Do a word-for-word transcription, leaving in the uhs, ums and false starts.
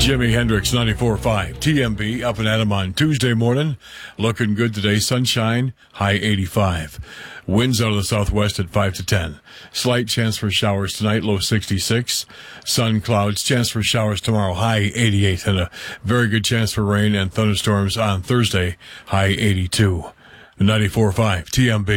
Jimi Hendrix, ninety-four point five. T M B up and at 'em on Tuesday morning. Looking good today. Sunshine, high eighty-five. Winds out of the southwest at five to ten. Slight chance for showers tonight, low sixty-six. Sun, clouds, chance for showers tomorrow, high eighty-eight. And a very good chance for rain and thunderstorms on Thursday, high eighty-two. ninety-four point five T M B.